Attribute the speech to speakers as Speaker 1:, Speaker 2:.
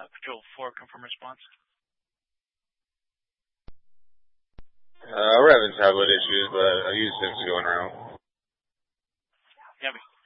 Speaker 1: Control 4, confirm response.
Speaker 2: We're having tablet issues, but I use 6 going around.
Speaker 1: Copy.